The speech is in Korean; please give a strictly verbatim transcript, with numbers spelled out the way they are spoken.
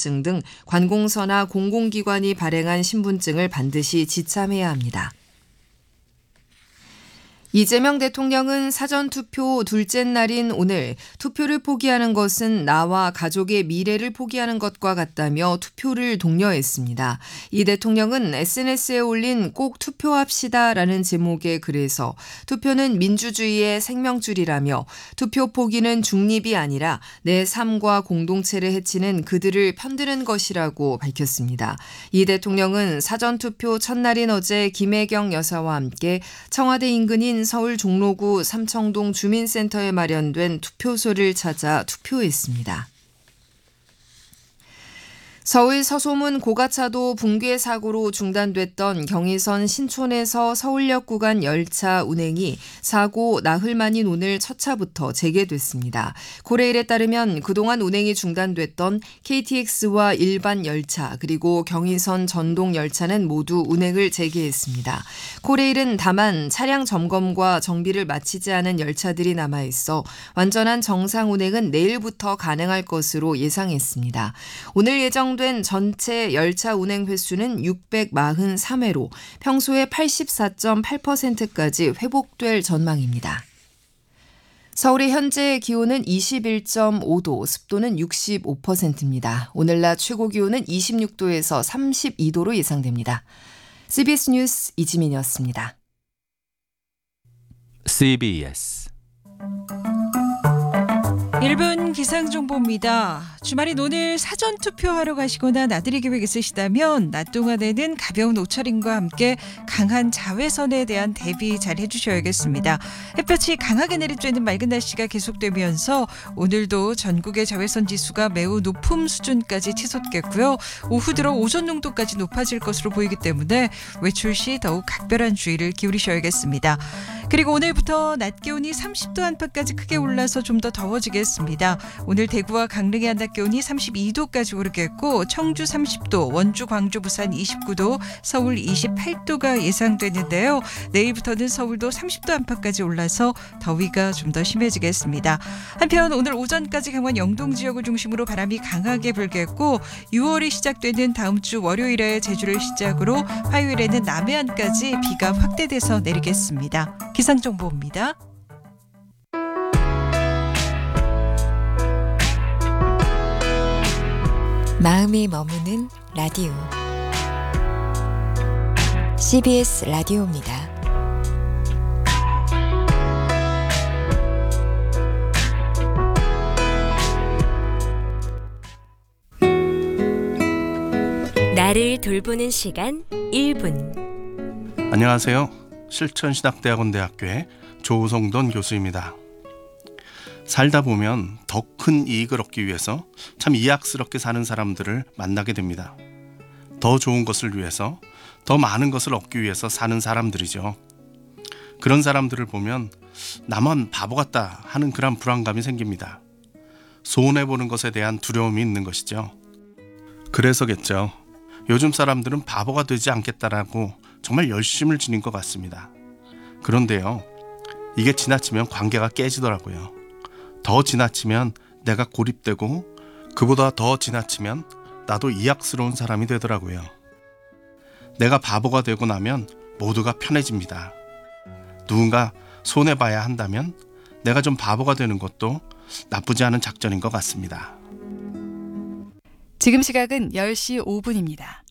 자격증 등 관공서나 공공기관이 발행한 신분증을 반드시 지참해야 합니다. 이재명 대통령은 사전투표 둘째 날인 오늘 투표를 포기하는 것은 나와 가족의 미래를 포기하는 것과 같다며 투표를 독려했습니다. 이 대통령은 에스엔에스에 올린 꼭 투표합시다라는 제목의 글에서 투표는 민주주의의 생명줄이라며 투표 포기는 중립이 아니라 내 삶과 공동체를 해치는 그들을 편드는 것이라고 밝혔습니다. 이 대통령은 사전투표 첫날인 어제 김혜경 여사와 함께 청와대 인근인 서울 종로구 삼청동 주민센터에 마련된 투표소를 찾아 투표했습니다. 서울 서소문 고가차도 붕괴 사고로 중단됐던 경의선 신촌에서 서울역 구간 열차 운행이 사고 나흘 만인 오늘 첫 차부터 재개됐습니다. 고레일에 따르면 그동안 운행이 중단됐던 케이티엑스와 일반 열차 그리고 경의선 전동 열차는 모두 운행을 재개했습니다. 고레일은 다만 차량 점검과 정비를 마치지 않은 열차들이 남아있어 완전한 정상 운행은 내일부터 가능할 것으로 예상했습니다. 오늘 예정 된 전체 열차 운행 횟수는 육백사십삼 회로 평소의 팔십사 점 팔 퍼센트까지 회복될 전망입니다. 서울의 현재 기온은 이십일 점 오 도, 습도는 육십오 퍼센트입니다. 오늘 낮 최고 기온은 이십육 도에서 삼십이 도로 예상됩니다. 씨비에스 뉴스 이지민이었습니다. 씨비에스 일 분 기상정보입니다. 주말인 오늘 사전투표하러 가시거나 나들이 계획 있으시다면 낮 동안에는 가벼운 옷차림과 함께 강한 자외선에 대한 대비 잘 해주셔야겠습니다. 햇볕이 강하게 내리쬐는 맑은 날씨가 계속되면서 오늘도 전국의 자외선 지수가 매우 높은 수준까지 치솟겠고요. 오후 들어 오존 농도까지 높아질 것으로 보이기 때문에 외출 시 더욱 각별한 주의를 기울이셔야겠습니다. 그리고 오늘부터 낮 기온이 삼십 도 안팎까지 크게 올라서 좀 더 더워지겠습니다. 오늘 대구와 강릉의 한낮 기온이 삼십이 도까지 오르겠고 청주 삼십 도, 원주, 광주, 부산 이십구 도, 서울 이십팔 도가 예상되는데요. 내일부터는 서울도 삼십 도 안팎까지 올라서 더위가 좀 더 심해지겠습니다. 한편 오늘 오전까지 강원 영동 지역을 중심으로 바람이 강하게 불겠고 유월이 시작되는 다음 주 월요일에 제주를 시작으로 화요일에는 남해안까지 비가 확대돼서 내리겠습니다. 기상정보입니다. 마음이 머무는 라디오 씨비에스 라디오입니다. 나를 돌보는 시간 일 분. 안녕하세요. 실천신학대학원대학교의 조성돈 교수입니다. 살다 보면 더 큰 이익을 얻기 위해서 참 이악스럽게 사는 사람들을 만나게 됩니다. 더 좋은 것을 위해서, 더 많은 것을 얻기 위해서 사는 사람들이죠. 그런 사람들을 보면 나만 바보 같다 하는 그런 불안감이 생깁니다. 손해보는 것에 대한 두려움이 있는 것이죠. 그래서겠죠. 요즘 사람들은 바보가 되지 않겠다라고 정말 열심을 지닌 것 같습니다. 그런데요, 이게 지나치면 관계가 깨지더라고요. 더 지나치면 내가 고립되고 그보다 더 지나치면 나도 이악스러운 사람이 되더라고요. 내가 바보가 되고 나면 모두가 편해집니다. 누군가 손해봐야 한다면 내가 좀 바보가 되는 것도 나쁘지 않은 작전인 것 같습니다. 지금 시각은 열 시 오 분입니다.